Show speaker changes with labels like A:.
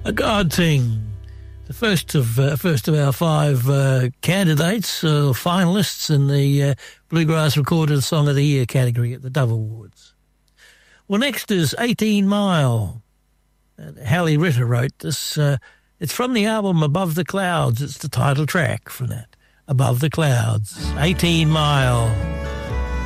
A: A God Thing. The first of our five candidates, finalists in the Bluegrass Recorded Song of the Year category at the Dove Awards. Well, next is 18 Mile. Hallie Ritter wrote this. It's from the album Above the Clouds. It's the title track from that. Above the Clouds. 18 Mile.